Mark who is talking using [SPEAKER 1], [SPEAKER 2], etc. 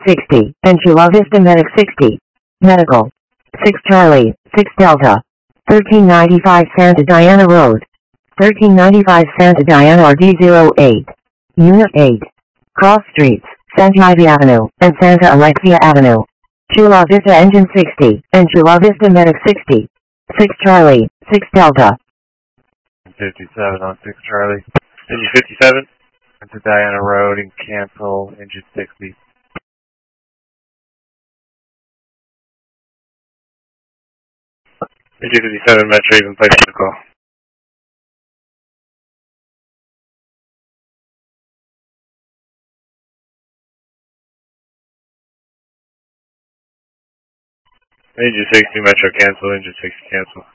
[SPEAKER 1] 60, and Chula Vista Medic 60. Medical. 6 Charlie, 6 Delta. 1395 Santa Diana Road. 1395 Santa Diana RD08. Unit 8. Cross Streets, Santa Ivy Avenue, and Santa Alexia Avenue. Chula Vista Engine 60, and Chula Vista Medic 60. 6 Charlie, 6 Delta.
[SPEAKER 2] 57 on 6 Charlie. Engine 57, Santa Diana Road, and cancel engine 60. Engine 57, Metro, even place the call. Engine 60, Metro, cancel. Engine 60, cancel.